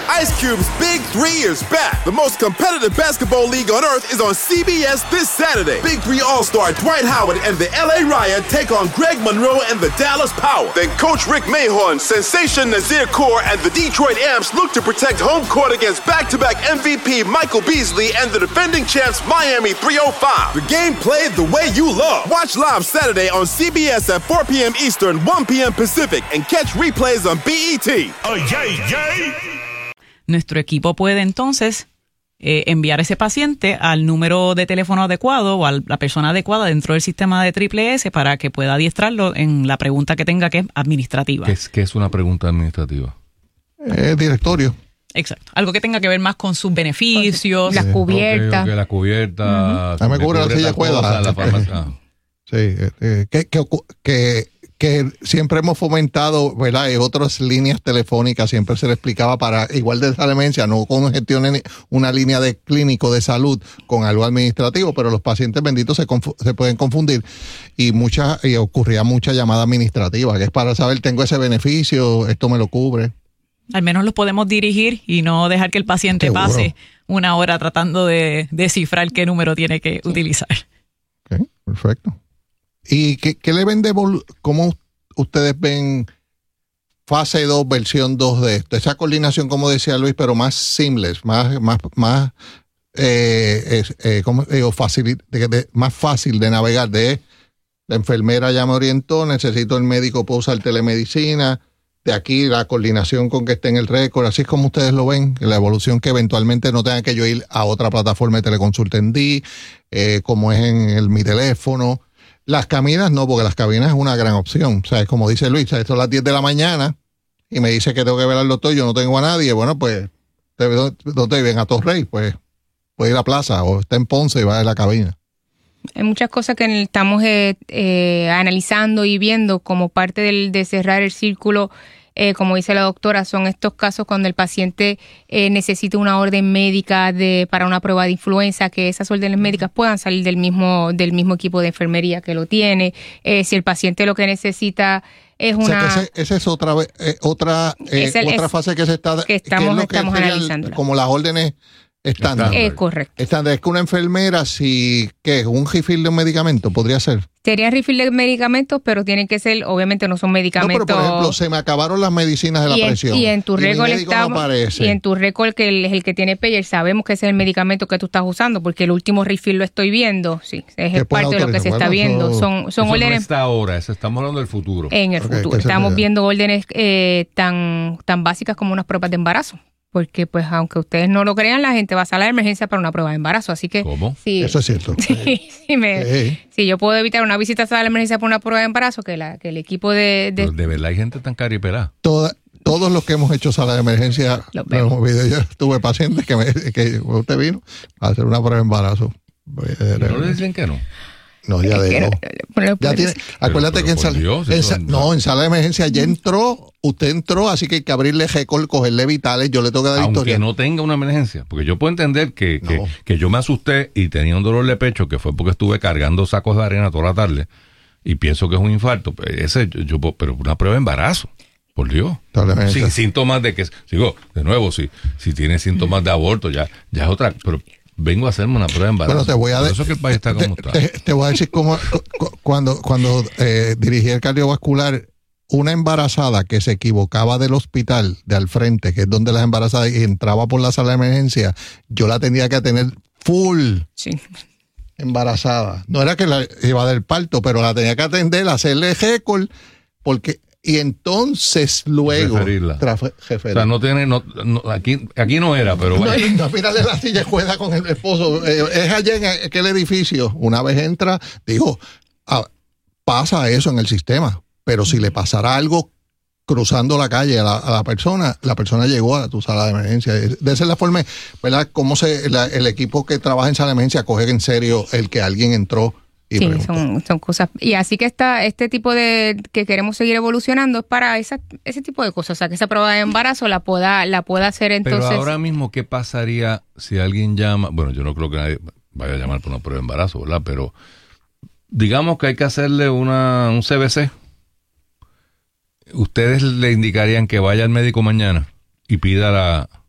Ice Cube's Big 3 is back. The most competitive basketball league on earth is on CBS this Saturday. Big 3 All-Star Dwight Howard and the LA Riot take on Greg Monroe and the Dallas Power. Then Coach Rick Mahorn, Sensation Nazir Kaur, and the Detroit Amps look to protect home court against back-to-back MVP Michael Beasley and the defending champs Miami 305. The game played the way you love. Watch live Saturday on CBS at 4 p.m. Eastern, 1 p.m. Pacific, and catch replays on BET. Oh, yay, yay. Nuestro equipo puede entonces enviar a ese paciente al número de teléfono adecuado o a la persona adecuada dentro del sistema de Triple S para que pueda adiestrarlo en la pregunta que tenga, que es administrativa. ¿Qué es una pregunta administrativa? Directorio. Exacto. Algo que tenga que ver más con sus beneficios. Las cubiertas. Okay, la cubierta. Uh-huh. Me cubre la silla de cuerda. La farmacia. Sí. Que siempre hemos fomentado, ¿verdad? En otras líneas telefónicas siempre se le explicaba para, igual de esa demencia, no con gestionen una línea de clínico de salud con algo administrativo, pero los pacientes benditos se pueden confundir y ocurría mucha llamada administrativa, que es para saber, tengo ese beneficio, esto me lo cubre. Al menos los podemos dirigir y no dejar que el paciente Seguro. pase una hora tratando de descifrar qué número tiene que utilizar. Ok, perfecto. ¿Y qué le ven cómo ustedes ven fase 2, versión 2 de esto? Esa coordinación, como decía Luis, pero más seamless, más fácil de navegar. La enfermera ya me orientó, necesito el médico, puedo usar telemedicina. De aquí la coordinación con que esté en el récord, así es como ustedes lo ven, la evolución que eventualmente no tenga que yo ir a otra plataforma de teleconsulta en D, como es en mi teléfono. Las cabinas no, porque las cabinas es una gran opción. O sea, es como dice Luis, esto es las 10 de la mañana y me dice que tengo que ver al doctor, yo no tengo a nadie. Bueno, pues, ¿dónde viven? A Torrey, pues, puede ir a Plaza o está en Ponce y va a la cabina. Hay muchas cosas que estamos analizando y viendo como parte de cerrar el círculo. Como dice la doctora, son estos casos cuando el paciente necesita una orden médica para una prueba de influenza, que esas órdenes médicas puedan salir del mismo equipo de enfermería que lo tiene. Si el paciente lo que necesita es una... O sea, que esa es otra fase que estamos analizando. Como las órdenes estándar. Correcto. Estándar es que una enfermera, un refill de un medicamento podría ser. Sería refill de medicamentos, pero tienen que ser, obviamente no son medicamentos. No, pero por ejemplo, se me acabaron las medicinas de la presión. Y en tu récord en tu récord, que es el que tiene Payer, sabemos que ese es el medicamento que tú estás usando, porque el último refill lo estoy viendo. Sí, es parte de lo que se está viendo. Son órdenes. No está ahora, estamos hablando del futuro. En el futuro. Estamos viendo órdenes tan básicas como unas pruebas de embarazo. Porque, pues, aunque ustedes no lo crean, la gente va a salir de emergencia para una prueba de embarazo. Así que... ¿Cómo? Sí, eso es cierto. Sí, yo puedo evitar una visita a sala de emergencia por una prueba de embarazo, que el equipo de verdad hay gente tan caripelada. Todos los que hemos hecho sala de emergencia, yo tuve pacientes que usted vino a hacer una prueba de embarazo. ¿No le dicen que no? No, ya de ya tiene, acuérdate que en sala de emergencia ya usted entró, así que hay que abrirle récord, cogerle vitales, yo le tengo que dar historia. Aunque no tenga una emergencia, porque yo puedo entender que yo me asusté y tenía un dolor de pecho, que fue porque estuve cargando sacos de arena toda la tarde, y pienso que es un infarto, pero una prueba de embarazo. Por Dios. Sin síntomas de que, de nuevo, si tiene síntomas de aborto, ya es otra, pero vengo a hacerme una prueba de embarazo. Bueno, por eso que el país está como está. Te voy a decir cómo cuando dirigí el cardiovascular, una embarazada que se equivocaba del hospital de al frente, que es donde las embarazadas, y entraba por la sala de emergencia, yo la tenía que tener full. Sí. Embarazada. No era que la iba del parto, pero la tenía que atender, hacerle récord, porque... Y entonces luego referirla. O sea, no tiene, aquí no era, pero bueno. No, mírale la silla juega con el esposo. Es allá en aquel edificio. Una vez entra, pasa eso en el sistema. Pero si le pasara algo cruzando la calle a la persona llegó a tu sala de emergencia. De esa es la forma, ¿verdad? Cómo el equipo que trabaja en sala de emergencia coge en serio el que alguien entró. Sí, son cosas. Y así que este tipo de que queremos seguir evolucionando es para ese tipo de cosas. O sea, que esa prueba de embarazo la pueda hacer entonces. Pero ahora mismo, ¿qué pasaría si alguien llama? Bueno, yo no creo que nadie vaya a llamar por una prueba de embarazo, ¿verdad? Pero digamos que hay que hacerle un CBC. ¿Ustedes le indicarían que vaya al médico mañana y pida